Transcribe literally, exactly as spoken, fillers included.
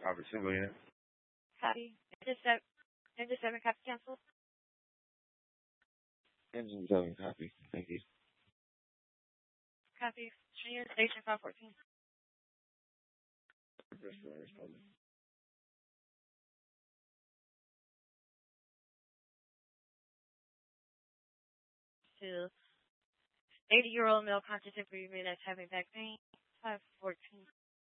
Copy single unit. Copy. Engine seven, engine seven copy cancel. Engine seven copy. Thank you. Copy. Train station five fourteen. To eighty year old male conscious improvement that's having back pain. five fourteen.